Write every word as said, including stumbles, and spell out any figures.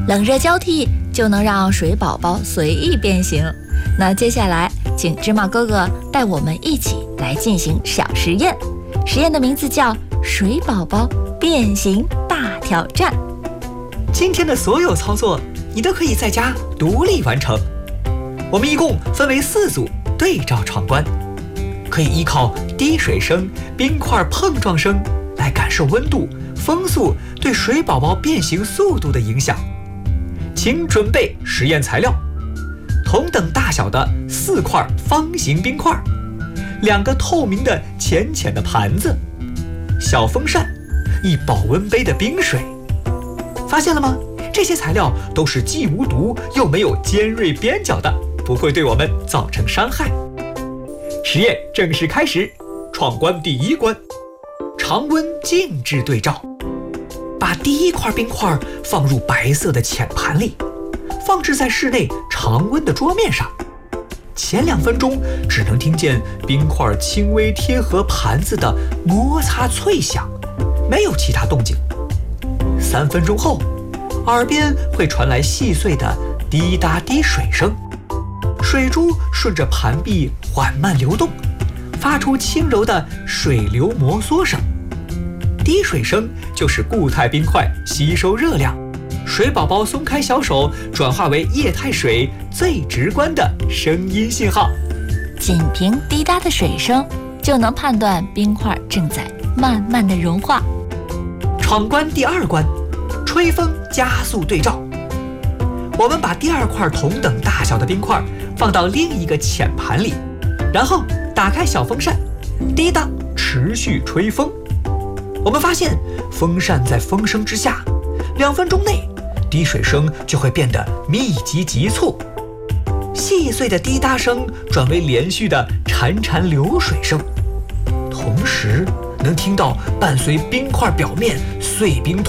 冷热交替就能让水宝宝随意变形。那接下来，请芝麻哥哥带我们一起来进行小实验。实验的名字叫水宝宝变形大挑战。 今天的所有操作，你都可以在家独立完成。我们一共分为四组对照闯关，可以依靠滴水声、冰块碰撞声来感受温度、风速对水宝宝变形速度的影响。请准备实验材料：同等大小的四块方形冰块，两个透明的浅浅的盘子，小风扇，一保温杯的冰水。发现了吗？这些材料都是既无毒又没有尖锐边角的，不会对我们造成伤害。实验正式开始，闯关第一关，常温静置对照。把第一块冰块放入白色的浅盘里，放置在室内常温的桌面上。前两分钟只能听见冰块轻微贴合盘子的摩擦脆响，没有其他动静。三分钟后，耳边会传来细碎的滴答滴水声，水珠顺着盘壁缓慢流动，发出轻柔的水流摩挲声。滴水声就是固态冰块吸收热量，水宝宝松开小手转化为液态水最直观的声音信号。 仅凭滴答的水声就能判断冰块正在慢慢的融化。 闯关第二关，吹风加速对照。我们把第二块同等大小的冰块放到另一个浅盘里，然后打开小风扇，滴答持续吹风。我们发现风扇在风声之下，两分钟内滴水声就会变得密集急促，细碎的滴答声转为连续的潺潺流水声，同时能听到伴随冰块表面碎冰